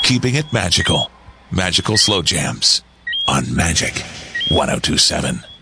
keeping it magical. Magical Slow Jams on Magic 102.7.